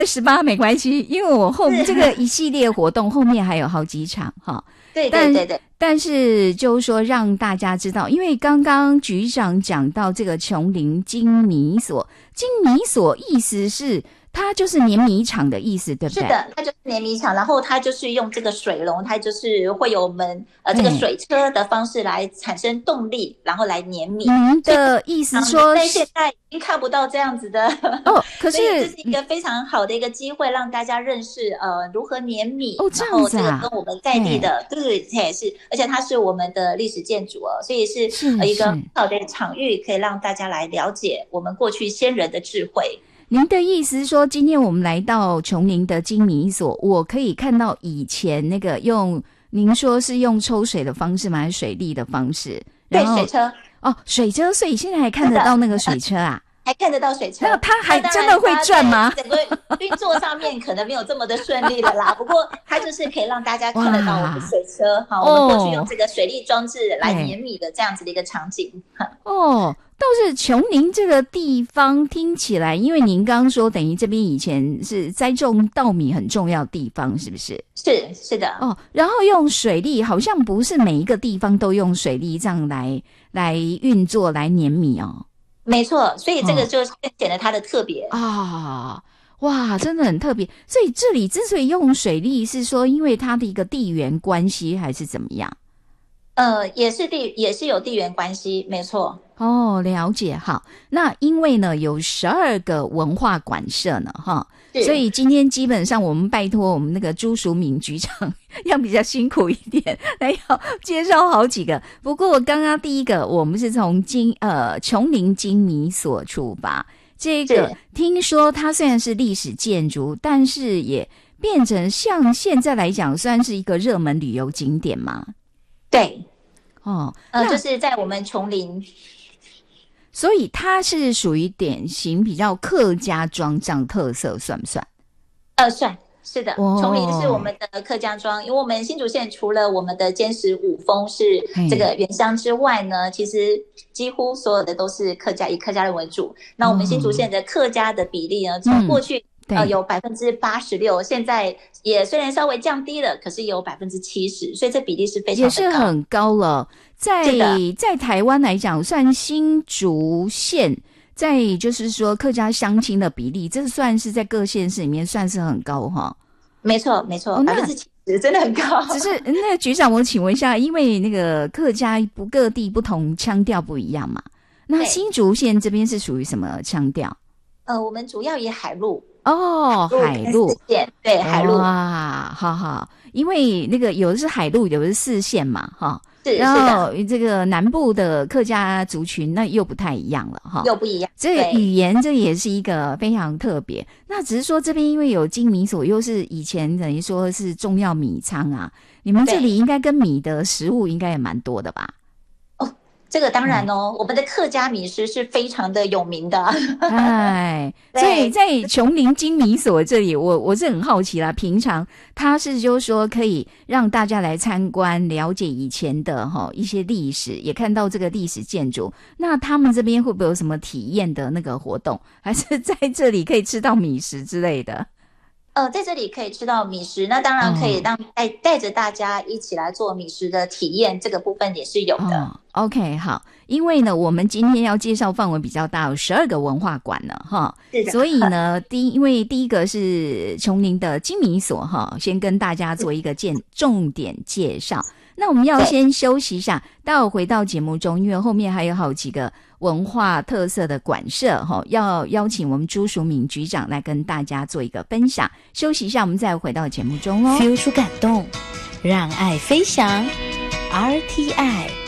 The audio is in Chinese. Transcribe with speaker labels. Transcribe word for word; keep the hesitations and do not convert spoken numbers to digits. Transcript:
Speaker 1: 十八没关系，因为我后面这个一系列活动后面还有好几场哈。
Speaker 2: 对对对对。
Speaker 1: 但是就是说让大家知道，因为刚刚局长讲到这个琼林精米所，精米所意思是它就是碾米厂的意思，对不对？
Speaker 2: 是的，它就是碾米厂，然后它就是用这个水龙，它就是会有我们呃这个水车的方式来产生动力，然后来碾米。
Speaker 1: 您的意思说，
Speaker 2: 但现在已经看不到这样子的
Speaker 1: 哦，可是
Speaker 2: 这是一个非常好的一个机会，让大家认识呃如何碾米。
Speaker 1: 哦，这样子啊，
Speaker 2: 然后这个跟我们在地的，对对对，是，而且它是我们的历史建筑哦，所以是呃一个很好的场域，可以让大家来了解我们过去先人的智慧。
Speaker 1: 您的意思是说，今天我们来到琼林的精米所，我可以看到以前那个用，您说是用抽水的方式吗？还是水力的方式？
Speaker 2: 对，水车。
Speaker 1: 哦，水车，所以现在还看得到那个水车啊？
Speaker 2: 还看得到水车。
Speaker 1: 那它还真的会转吗？
Speaker 2: 整个运作上面可能没有这么的顺利了啦，不过它就是可以让大家看得到我们水车，好，我们过去用这个水力装置来碾米的这样子的一个场景。
Speaker 1: 哦。倒是琼林这个地方听起来，因为您刚刚说等于这边以前是栽种稻米很重要的地方，是不是？
Speaker 2: 是是的。
Speaker 1: 哦，然后用水力，好像不是每一个地方都用水力这样来来运作来碾米哦。
Speaker 2: 没错，所以这个就更显得它的特别
Speaker 1: 啊。哇，真的很特别。所以这里之所以用水力，是说因为它的一个地缘关系，还是怎么样？
Speaker 2: 呃，也是地，也是有地缘关系，没错。
Speaker 1: 哦，了解。好，那因为呢有十二个文化馆舍呢，哈，所以今天基本上我们拜托我们那个朱淑敏局长要比较辛苦一点，来要介绍好几个。不过刚刚第一个，我们是从金呃琼林精米所出发，这个听说它虽然是历史建筑，但是也变成像现在来讲算是一个热门旅游景点嘛。
Speaker 2: 对。
Speaker 1: 哦，
Speaker 2: 呃，就是在我们琼林，
Speaker 1: 所以它是属于典型比较客家庄这样特色，算不算？
Speaker 2: 呃，算是的。
Speaker 1: 哦、
Speaker 2: 琼林是我们的客家庄，因为我们新竹县除了我们的尖石五峰是这个原乡之外呢，其实几乎所有的都是客家，以客家人为主。那我们新竹县的客家的比例呢，从过去、嗯、呃有百分之八十六，现在也虽然稍微降低了，可是也有百分之七十，所以这比例是非常的高，
Speaker 1: 也是很高了。在在台湾来讲，算新竹县，在就是说客家乡亲的比例，这算是在各县市里面算是很高哈。
Speaker 2: 没错，没错，百分之七十真的很高。
Speaker 1: 只是那个局长，我请问一下，因为那个客家不各地不同，腔调不一样嘛。那新竹县这边是属于什么腔调？
Speaker 2: 呃，我们主要以海陆。
Speaker 1: 哦，海陆，
Speaker 2: 对，海陆。
Speaker 1: 哇，好好，因为那个有的是海陆，有的是四县嘛，哈。
Speaker 2: 是，
Speaker 1: 然后这个南部的客家族群那又不太一样了哈，
Speaker 2: 又不一样。
Speaker 1: 这个语言这也是一个非常特别。那只是说这边因为有精米所，又是以前等于说是重要米仓啊，你们这里应该跟米的食物应该也蛮多的吧？
Speaker 2: 这个当然哦、嗯，我们的客家米食是非常的有名的。
Speaker 1: 哎，所以在琼林精米所这里，我我是很好奇啦。平常它是就是说可以让大家来参观，了解以前的哈一些历史，也看到这个历史建筑。那他们这边会不会有什么体验的那个活动？还是在这里可以吃到米食之类的？
Speaker 2: 呃，在这里可以吃到米食，那当然可以让带带着大家一起来做米食的体验，这个部分也是有的。
Speaker 1: 哦、OK， 好，因为呢，我们今天要介绍范围比较大，有十二个文化馆呢，哈，所以呢，第一，因为第一个是琼林的精米所，哈，先跟大家做一个介重点介绍。那我们要先休息一下，待会回到节目中，因为后面还有好几个文化特色的馆舍，要邀请我们朱淑敏局长来跟大家做一个分享。休息一下，我们再回到节目中哦。
Speaker 3: feel 出感动，让爱飞翔 ，R T I。